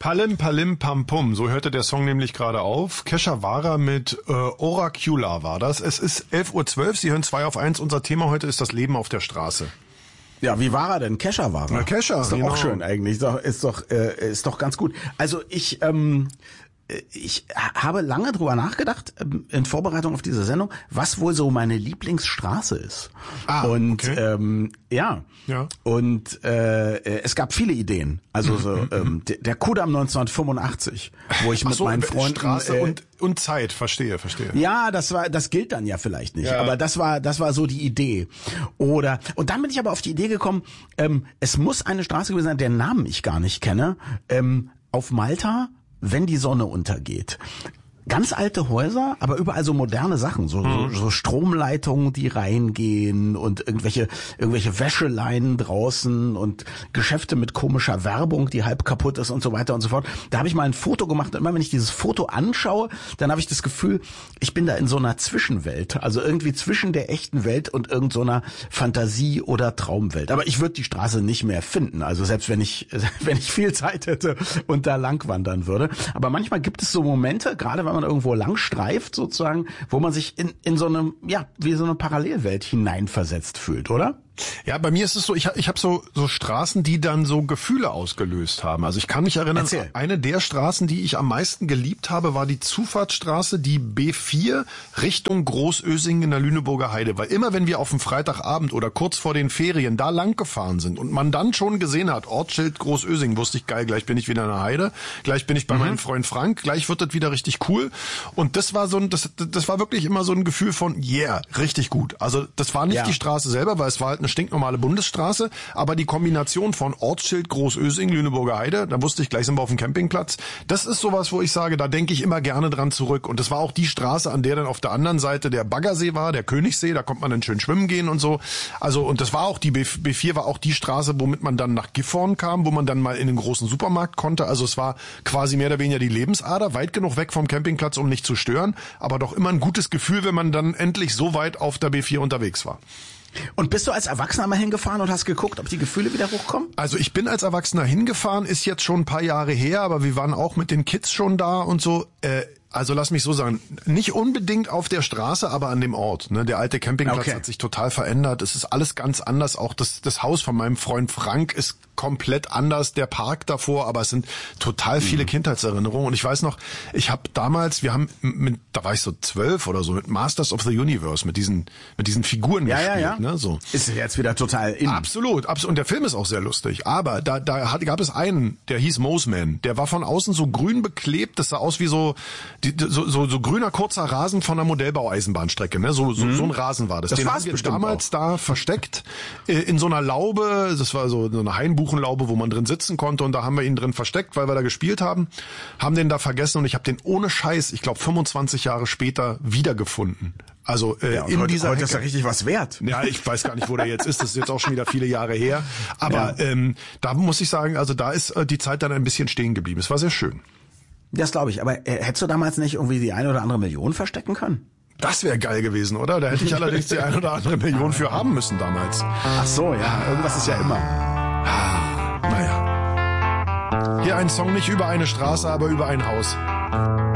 Palim Palim Pam Pum, so hörte der Song nämlich gerade auf. Kesha Wara mit Oracula war das. Es ist 11:12 Uhr, Sie hören 2 auf 1. Unser Thema heute ist das Leben auf der Straße. Ja, wie war er denn? Kesha war er. Na, Kesha, ist doch genau. Auch schön eigentlich. Ist doch ganz gut. Also ich habe lange drüber nachgedacht, in Vorbereitung auf diese Sendung, was wohl so meine Lieblingsstraße ist. Und okay. Ja. Und es gab viele Ideen. Also der Kudamm 1985, wo ich mit meinen Freunden Straße und Zeit, verstehe. Ja, das gilt dann ja vielleicht nicht, aber das war so die Idee. Und dann bin ich aber auf die Idee gekommen, es muss eine Straße gewesen sein, deren Namen ich gar nicht kenne, auf Malta, wenn die Sonne untergeht. Ganz alte Häuser, aber überall so moderne Sachen, so Stromleitungen, die reingehen und irgendwelche Wäscheleinen draußen und Geschäfte mit komischer Werbung, die halb kaputt ist und so weiter und so fort. Da habe ich mal ein Foto gemacht und immer wenn ich dieses Foto anschaue, dann habe ich das Gefühl, ich bin da in so einer Zwischenwelt, also irgendwie zwischen der echten Welt und irgend so einer Fantasie- oder Traumwelt. Aber ich würde die Straße nicht mehr finden, also selbst wenn ich viel Zeit hätte und da lang wandern würde. Aber manchmal gibt es so Momente, gerade wenn man irgendwo lang streift sozusagen, wo man sich in so eine, wie so eine Parallelwelt hineinversetzt fühlt, oder? Ja, bei mir ist es so, ich habe so Straßen, die dann so Gefühle ausgelöst haben. Also ich kann mich erinnern, Erzähl. Eine der Straßen, die ich am meisten geliebt habe, war die Zufahrtsstraße, die B4 Richtung Großösingen in der Lüneburger Heide. Weil immer, wenn wir auf dem Freitagabend oder kurz vor den Ferien da lang gefahren sind und man dann schon gesehen hat, Ortsschild Großösingen, wusste ich, geil, gleich bin ich wieder in der Heide, gleich bin ich bei meinem Freund Frank, gleich wird das wieder richtig cool. Und das war das war wirklich immer so ein Gefühl von, yeah, richtig gut. Also das war nicht die Straße selber, weil es war halt eine stinknormale Bundesstraße, aber die Kombination von Ortsschild Großösing, Lüneburger Heide, da wusste ich, gleich sind wir auf dem Campingplatz, das ist sowas, wo ich sage, da denke ich immer gerne dran zurück. Und das war auch die Straße, an der dann auf der anderen Seite der Baggersee war, der Königssee, da konnte man dann schön schwimmen gehen und so. Also, und das war auch, die B4 war auch die Straße, womit man dann nach Gifhorn kam, wo man dann mal in den großen Supermarkt konnte. Also es war quasi mehr oder weniger die Lebensader, weit genug weg vom Campingplatz, um nicht zu stören, aber doch immer ein gutes Gefühl, wenn man dann endlich so weit auf der B4 unterwegs war. Und bist du als Erwachsener mal hingefahren und hast geguckt, ob die Gefühle wieder hochkommen? Also ich bin als Erwachsener hingefahren, ist jetzt schon ein paar Jahre her, aber wir waren auch mit den Kids schon da und so. Also lass mich so sagen, nicht unbedingt auf der Straße, aber an dem Ort. Ne? Der alte Campingplatz hat sich total verändert. Es ist alles ganz anders. Auch das Haus von meinem Freund Frank ist komplett anders. Der Park davor, aber es sind total viele Kindheitserinnerungen. Und ich weiß noch, ich habe damals, da war ich so 12 oder so, mit Masters of the Universe, mit diesen Figuren gespielt. Ja. Ne? So. Ist jetzt wieder total in. Absolut. Und der Film ist auch sehr lustig. Aber da gab es einen, der hieß Moseman. Der war von außen so grün beklebt. Das sah aus wie so grüner kurzer Rasen von einer Modellbaueisenbahnstrecke, ne? So ein Rasen war das. Den haben wir damals da versteckt in so einer Laube. Das war so eine Hainbuchenlaube, wo man drin sitzen konnte, und da haben wir ihn drin versteckt, weil wir da gespielt haben. Haben den da vergessen und ich habe den ohne Scheiß, ich glaube 25 Jahre später wiedergefunden. Also in dieser heute ist ja richtig was wert. Ja, ich weiß gar nicht, wo der jetzt ist. Das ist jetzt auch schon wieder viele Jahre her. Aber da muss ich sagen, also da ist die Zeit dann ein bisschen stehen geblieben. Es war sehr schön. Das glaube ich. Aber hättest du damals nicht irgendwie die 1 oder andere Million verstecken können? Das wäre geil gewesen, oder? Da hätte ich allerdings die 1 oder andere Million für haben müssen damals. Ach so, ja. Irgendwas ist ja immer. Naja. Hier ein Song nicht über eine Straße, aber über ein Haus.